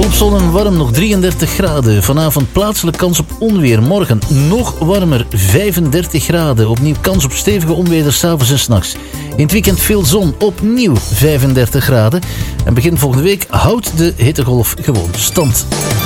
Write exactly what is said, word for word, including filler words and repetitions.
Volop zon en warm, nog drieëndertig graden. Vanavond plaatselijk kans op onweer. Morgen nog warmer, vijfendertig graden. Opnieuw kans op stevige onweer 's avonds en 's nachts. In het weekend veel zon, opnieuw vijfendertig graden. En begin volgende week houdt de hittegolf gewoon stand.